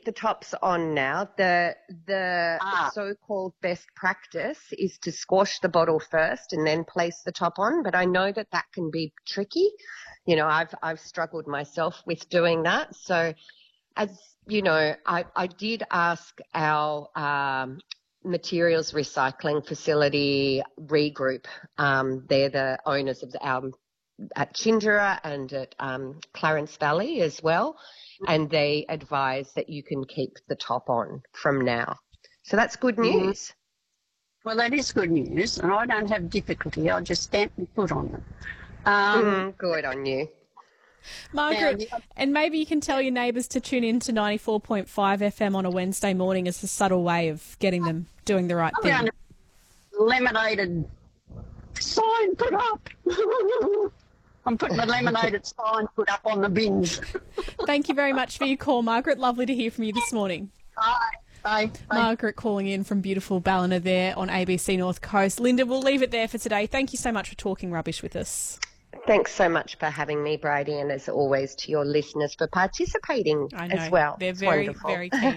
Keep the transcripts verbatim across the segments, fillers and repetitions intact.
keep the tops on now. The the Ah. so-called best practice is to squash the bottle first and then place the top on, but I know that that can be tricky. You know, I've I've struggled myself with doing that. So, as you know, I, I did ask our um, materials recycling facility Regroup. Um, they're the owners of the, our at Chindera and at um, Clarence Valley as well, and they advise that you can keep the top on from now. So that's good news. Well, that is good news, and I don't have difficulty. I just stamp and put on them. Um, Mm, good on you. Margaret, Now, and maybe you can tell your neighbours to tune in to ninety-four point five F M on a Wednesday morning as a subtle way of getting them doing the right I'm thing. going to laminated sign put up. I'm putting the laminated sign put up on the bins. Thank you very much for your call, Margaret. Lovely to hear from you this morning. Bye. Bye. Bye. Margaret calling in from beautiful Ballina there on A B C North Coast. Linda, we'll leave it there for today. Thank you so much for talking rubbish with us. Thanks so much for having me, Brady, and as always to your listeners for participating I know. as well. They're It's very, wonderful. very keen.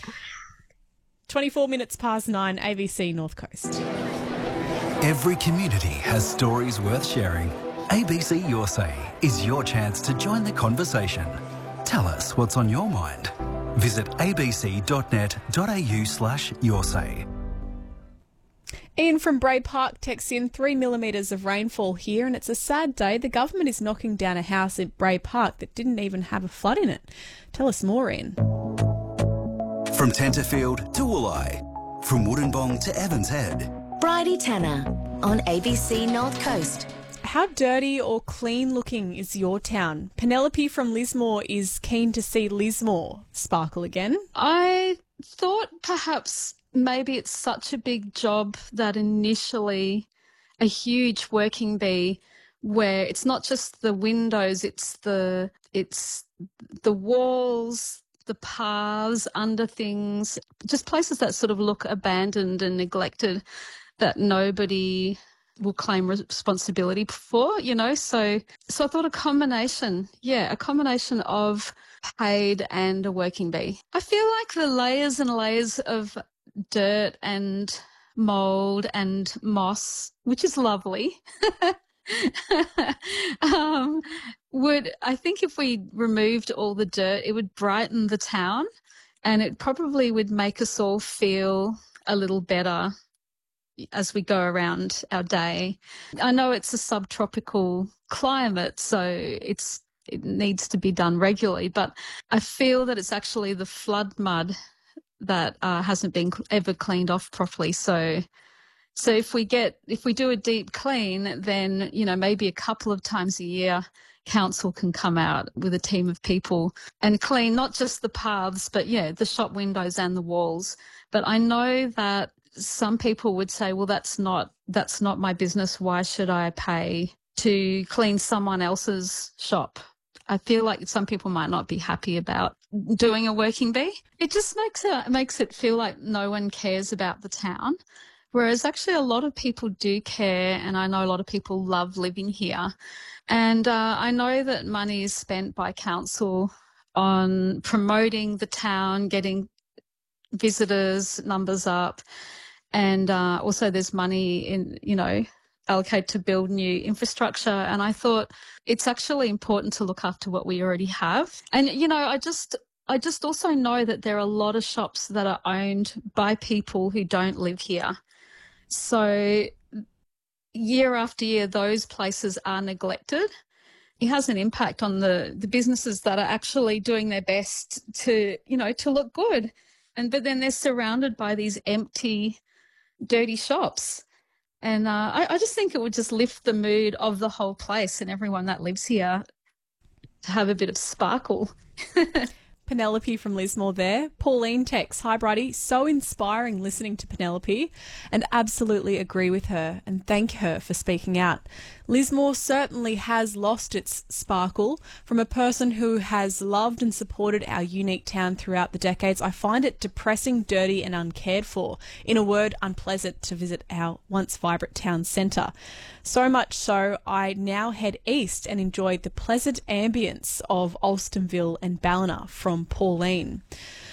twenty-four minutes past nine, A B C North Coast. Every community has stories worth sharing. A B C Your Say is your chance to join the conversation. Tell us what's on your mind. Visit abc.net.au slash your say. Ian from Bray Park texts in three millimetres of rainfall here, and it's a sad day. The government is knocking down a house at Bray Park that didn't even have a flood in it. Tell us more, Ian. From Tenterfield to Wooleye, from Wollongong to Evans Head. Bridie Tanner on A B C North Coast. How dirty or clean looking is your town? Penelope from Lismore is keen to see Lismore sparkle again. I thought perhaps maybe it's such a big job that initially a huge working bee where it's not just the windows, it's the it's the walls, the paths under things, just places that sort of look abandoned and neglected that nobody will claim responsibility for, you know. So so I thought a combination, yeah, a combination of paid and a working bee. I feel like the layers and layers of dirt and mold and moss, which is lovely, um, would, I think if we removed all the dirt, it would brighten the town and it probably would make us all feel a little better as we go around our day. I know it's a subtropical climate, so it's it needs to be done regularly, but I feel that it's actually the flood mud that uh, hasn't been ever cleaned off properly. So so if we get if we do a deep clean, then, you know, maybe a couple of times a year council can come out with a team of people and clean not just the paths, but yeah, the shop windows and the walls. But I know that some people would say, well, that's not that's not my business. Why should I pay to clean someone else's shop? I feel like some people might not be happy about doing a working bee. It just makes it makes it feel like no one cares about the town, whereas actually a lot of people do care, and I know a lot of people love living here. And uh, I know that money is spent by council on promoting the town, getting visitors numbers up. And uh, also there's money in, you know, allocated to build new infrastructure. And I thought it's actually important to look after what we already have. And, you know, I just I just also know that there are a lot of shops that are owned by people who don't live here. So year after year, those places are neglected. It has an impact on the, the businesses that are actually doing their best to, you know, to look good. And but then they're surrounded by these empty, dirty shops. And uh, I, I just think it would just lift the mood of the whole place and everyone that lives here to have a bit of sparkle. Penelope from Lismore there. Pauline texts, hi Bridie, so inspiring listening to Penelope, and absolutely agree with her and thank her for speaking out. Lismore certainly has lost its sparkle. From a person who has loved and supported our unique town throughout the decades, I find it depressing, dirty and uncared for. In a word, unpleasant to visit our once vibrant town centre. So much so, I now head east and enjoy the pleasant ambience of Alstonville and Ballina. From Pauline.